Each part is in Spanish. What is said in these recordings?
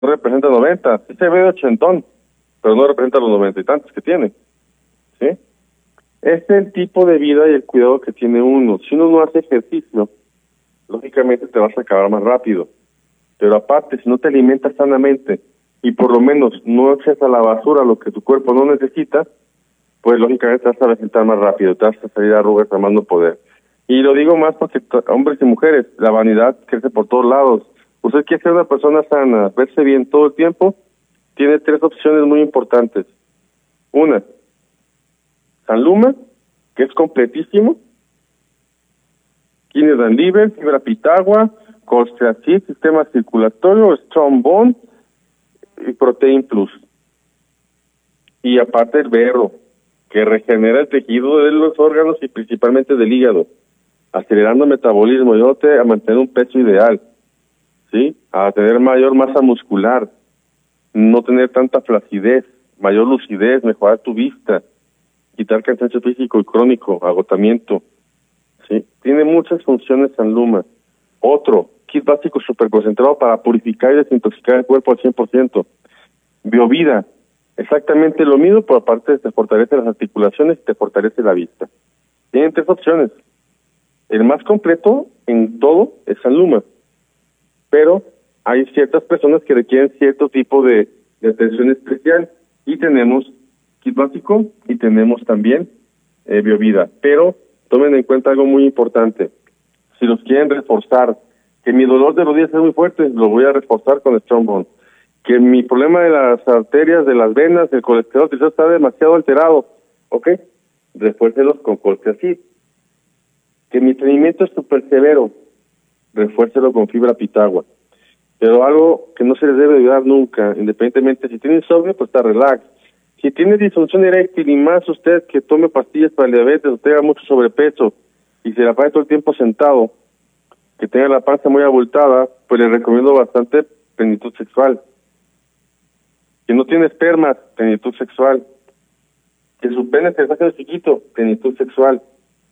no representa 90, sí se ve de ochentón, pero no representa los 90 y tantos que tiene, ¿sí? Es el tipo de vida y el cuidado que tiene uno. Si uno no hace ejercicio, lógicamente te vas a acabar más rápido. Pero aparte, si no te alimentas sanamente y por lo menos no echas a la basura lo que tu cuerpo no necesita, pues lógicamente te vas a vegetar más rápido, te vas a salir a arrugas a más no poder. Y lo digo más porque hombres y mujeres, la vanidad crece por todos lados. Usted quiere ser una persona sana, verse bien todo el tiempo, tiene 3 opciones muy importantes. Una, Sanluma, que es completísimo, Kinedan Liver, Fibra Pitagua, Colceacid, Sistema Circulatorio, Strong Bone y Protein Plus. Y aparte el berro, que regenera el tejido de los órganos y principalmente del hígado, acelerando el metabolismo, ayudándote a mantener un peso ideal, ¿sí? A tener mayor masa muscular, no tener tanta flacidez, mayor lucidez, mejorar tu vista, quitar cansancio físico y crónico, agotamiento, ¿sí? Tiene muchas funciones Sanluma. Otro, kit básico superconcentrado para purificar y desintoxicar el cuerpo al 100%. Biovida, exactamente lo mismo, pero aparte te fortalece las articulaciones y te fortalece la vista. Tienen 3 opciones. El más completo en todo es Sanluma, pero hay ciertas personas que requieren cierto tipo de atención especial y tenemos kit básico y tenemos también Biovida. Pero tomen en cuenta algo muy importante. Si los quieren reforzar, que mi dolor de rodillas es muy fuerte, lo voy a reforzar con Strong Bone. Que mi problema de las arterias, de las venas, del colesterol está demasiado alterado, ¿ok? Refuércelos con Colceacid. Que mi estreñimiento es súper severo, refuércelo con Fibra Pitagua. Pero algo que no se les debe ayudar nunca, independientemente, si tiene insomnio, pues está relax. Si tiene disfunción eréctil y más usted que tome pastillas para el diabetes o tenga mucho sobrepeso y se la pasa todo el tiempo sentado, que tenga la panza muy abultada, pues le recomiendo bastante plenitud sexual. Que no tiene espermas, plenitud sexual. Que su pene se está haciendo chiquito, plenitud sexual.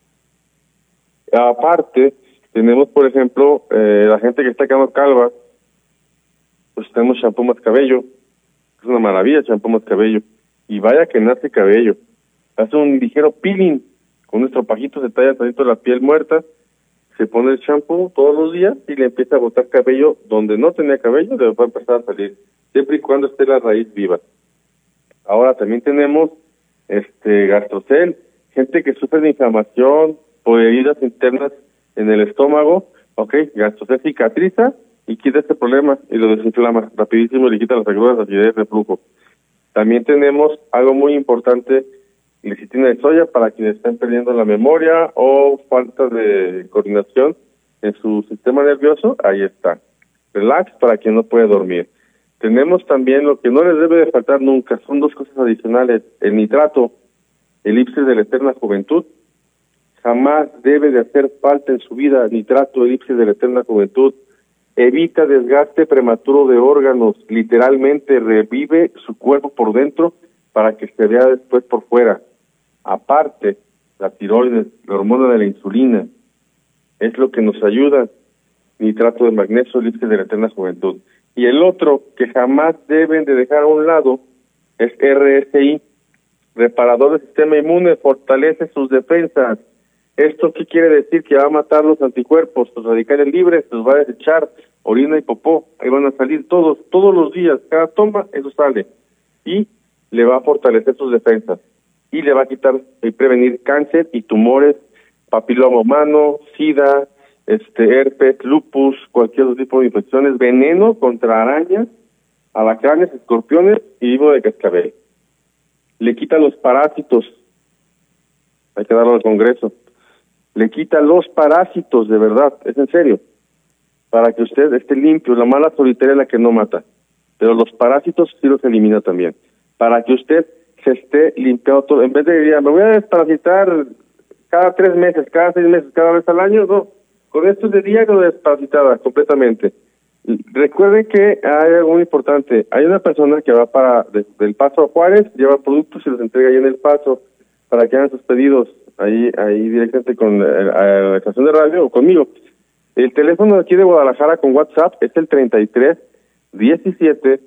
Aparte, tenemos, por ejemplo, la gente que está quedando calva, pues tenemos shampoo más cabello. Es una maravilla, shampoo más cabello. Y vaya que nace cabello. Hace un ligero peeling. Con nuestro pajito se talla tantito la piel muerta, se pone el shampoo todos los días y le empieza a botar cabello donde no tenía cabello, le va a empezar a salir, siempre y cuando esté la raíz viva. Ahora también tenemos Gastrocel, gente que sufre de inflamación por heridas internas en el estómago, ok, Gastrocel cicatriza y quita este problema y lo desinflama rapidísimo y le quita las agruras, acidez, reflujo. También tenemos algo muy importante, lecitina de soya para quienes están perdiendo la memoria o falta de coordinación en su sistema nervioso, ahí está. Relax para quien no puede dormir. Tenemos también lo que no les debe de faltar nunca, son 2 cosas adicionales, el nitrato, elipsis de la eterna juventud. Jamás debe de hacer falta en su vida nitrato, elipsis de la eterna juventud. Evita desgaste prematuro de órganos, literalmente revive su cuerpo por dentro para que se vea después por fuera. Aparte, la tiroides, la hormona de la insulina, es lo que nos ayuda. Nitrato de magnesio, elipsis de la eterna juventud. Y el otro que jamás deben de dejar a un lado es RSI, reparador del sistema inmune, fortalece sus defensas. ¿Esto qué quiere decir? Que va a matar los anticuerpos, los radicales libres, los va a desechar, orina y popó, ahí van a salir todos los días, cada toma, eso sale. Y le va a fortalecer sus defensas. Y le va a quitar y prevenir cáncer y tumores, papiloma humano, sida, herpes, lupus, cualquier otro tipo de infecciones, veneno contra arañas, alacranes, escorpiones y víbora de cascabel. Le quita los parásitos, hay que darlo al Congreso. Le quita los parásitos, de verdad, es en serio, para que usted esté limpio. La mala solitaria es la que no mata, pero los parásitos sí los elimina también, para que usted se esté limpiado todo. En vez de decir, me voy a desparasitar cada 3 meses, cada 6 meses, cada vez al año, no. Con esto es de diario desparasitada completamente. Recuerden que hay algo muy importante. Hay una persona que va del Paso a Juárez, lleva productos y los entrega ahí en El Paso para que hagan sus pedidos ahí directamente con la estación de radio o conmigo. El teléfono aquí de Guadalajara con WhatsApp es el 17